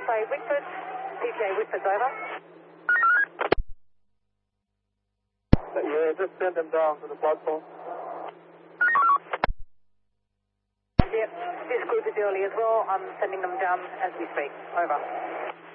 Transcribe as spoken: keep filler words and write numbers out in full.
X-ray Whitford, P P A Whitford's over. Yeah, just send them down to the platform. Yep, this group is early as well. I'm sending them down as we speak. Over.